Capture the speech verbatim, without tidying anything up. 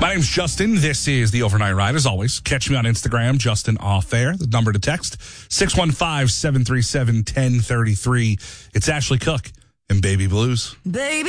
My name's Justin. This is the Overnight Ride. As always, catch me on Instagram, Justin Off Air. The number to text, six one five, seven three seven, one zero three three. It's Ashley Cook and Baby Blues. Baby.